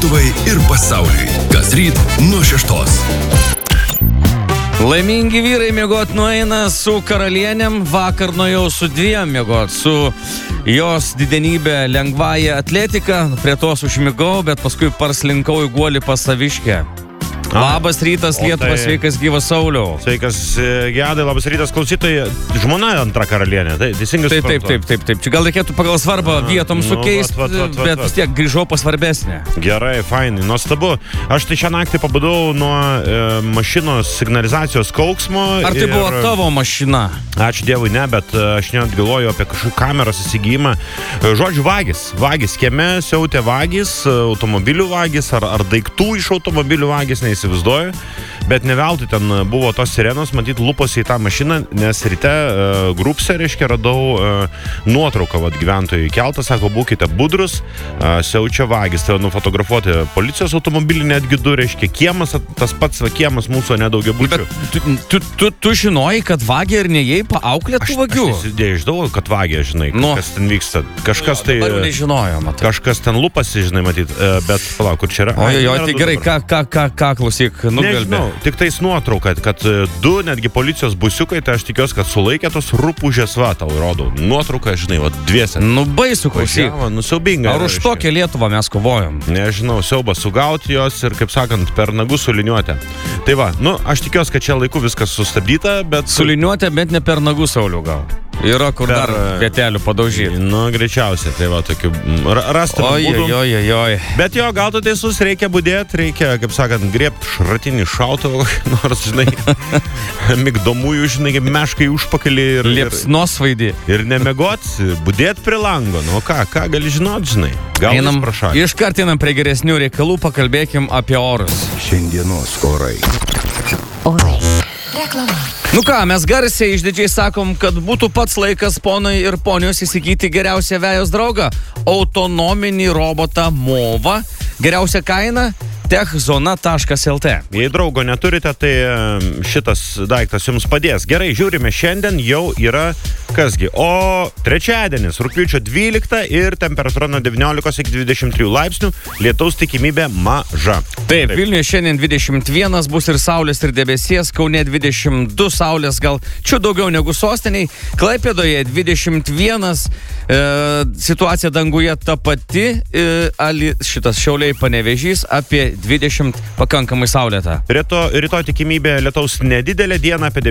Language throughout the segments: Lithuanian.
Lietuvai ir pasauliui. Kas ryt nuo 6. Laimingi vyrai miegot nueina su karalienėm, vakar nuėjau su 2 miegot, su jos didenybė lengvąją atletiką, prie tos užmigau, bet paskui parslinkau į guolį pas Saviškę. Labas rytas, Lietuva, sveikas gyvas Sauliau. Sveikas Gedai, labas rytas klausytojai. Žmona antra karalienė, tai teisingai suprantu. Taip. Čia gal reikėtų pagal svarbą vietom sukeisti, bet vis tiek grįžau pas svarbesnę. Gerai, fainai, nuostabu. Aš tai šią naktį pabudau nuo mašinos signalizacijos kauksmo. Ar tai buvo tavo mašina? Ačiū Dievui, ne, bet aš net galvoju apie kažkokį kameros įsigijimą. Žodžiu, vagis kieme siautė vagis, automobilių vagis ar daiktų iš automobilių vagis, neįsivaizduoju, bet ne veltui ten buvo tos sirenos, matyt, luposi į tą mašiną, nes ryte grupse, reiškia, radau nuotrauką, gyventojų keltą, sako, būkite budrus, siaučia vagis, tai nufotografuoti policijos automobilį netgi 2, reiškia, kiemas, tas pats kiemas mūsų nedaugiabučių. Bet tu žinojai, kad vagė ir nejai paauklėtų vagių? Aš įsidėjau, kad vagė, žinai, kas ten vyksta. Kažkas tai... Dabar nežinojau, matai. Kažkas ten lupasi, žinai, matyt, bet palauk, kur čia yra? Ojoj, tai gerai, ką klausyk, nugalbė. Nežinau, tik tais nuotrauka, kad 2 netgi policijos busiukai, tai aš tikiuosi, kad sulaikė tos rupūžės, tau rodau. Nuotrauka, žinai, 2. Nu, baisu, klausyk. Siaubinga. Ar už tokią Lietuvą mes kovojom? Nežinau, siaubą sugauti jos ir, kaip sakant, per nagus suliniuotę. Tai va, aš tikiuosi, kad čia laiku viskas sustabdyta, bet... Suliniuotę, bet ne per nagus, Sauliau, gal. Yra kur dar vietelių padaužyti. Greičiausiai, tai va, tokių rasti būdų. Ojoj. Bet jo, gal tu teisus, reikia budėti, reikia, kaip sakant, griebti šratinį šautuvą, nors, žinai, migdomųjų, žinai, meškai užpakalį ir... Liepsnosvaidį. Ir nemiegot, budėti prie lango. Nu, ką gali žinot, žinai? Gal iškart einam prie geresnių reikalų, pakalbėkim apie orus. Šiandienos orai. Orai. Reklama. Nu ką, mes garsiai išdidžiai sakom, kad būtų pats laikas ponai ir ponios įsigyti geriausią vejos draugą – autonominį robotą Mova. Geriausia kaina – techzona.lt. Jei draugo neturite, tai šitas daiktas jums padės. Gerai, žiūrime, šiandien jau yra kasgi. O trečiadienis, rugpjūčio 12 ir temperatūra nuo 19 iki 23 laipsnių, lietaus tikimybė maža. Taip, Vilniuje šiandien 21 bus ir saulės ir debesies, Kaune 22 saulės, gal čia daugiau negu sostiniai, Klaipėdoje 21, situacija danguje ta pati, Šiauliai Panevėžys apie 20 pakankamai saulėta. Rytoj tikimybė lietaus nedidelė, diena apie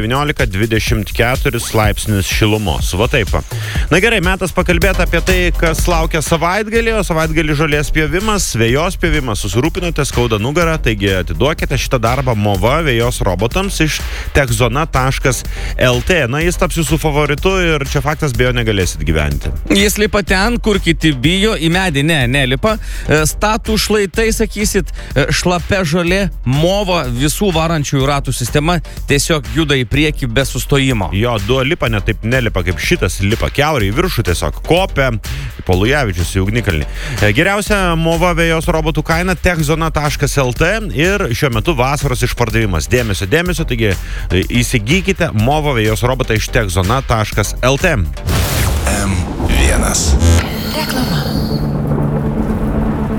19-24 laipsnius šilumos. Va taip. Na gerai, metas pakalbėti apie tai, kas laukia savaitgalį, o savaitgalį žolės pjovimas, vejos pjovimas, susirūpinote, skauda nugarą, taigi atiduokite šitą darbą Mova vejos robotams iš techzona.lt. Na, jis taps jūsų favoritu ir čia faktas be jo negalėsit gyventi. Jis lipa ten, kur kiti bijo, į medį nelipa. Statų šlaitai, sakysit, šlapia žolė, Mova, visų varančiųjų ratų sistema tiesiog juda į priekį be sustojimo. Jo, Dua Lipa netaip nelipa kaip šitas, lipa kiaurai į viršų, tiesiog kopia, Polujavičius į ugnikalnį. Geriausia Mova vejos robotų kaina techzona.lt ir šiuo metu vasaros išpardavimas. Dėmesio, taigi įsigykite Mova vejos robotą iš techzona.lt. M1. Reklama.